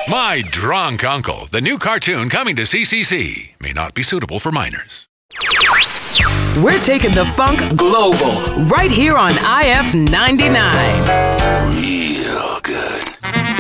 My Drunk Uncle, the new cartoon coming to CCC. May not be suitable for minors. We're taking the funk global right here on IF 99. Real good.